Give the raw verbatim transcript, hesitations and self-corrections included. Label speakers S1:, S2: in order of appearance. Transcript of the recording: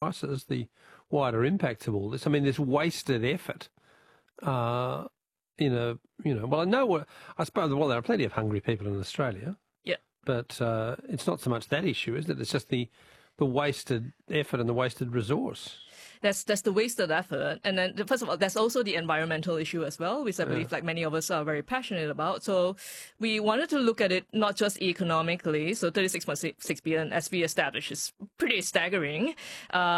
S1: prices, the wider impacts of all this. I mean, this wasted effort uh, in a, you know, well, I know, I suppose, well, there are plenty of hungry people in Australia.
S2: Yeah.
S1: But uh, it's not so much that issue, is it? It's just the, the wasted effort and the wasted resource.
S2: That's that's the wasted effort. And then, first of all, there's also the environmental issue as well, which I believe
S1: Yeah.
S2: like many of us are very passionate about. So we wanted to look at it not just economically. So thirty-six point six billion, as we established, is pretty staggering. Uh,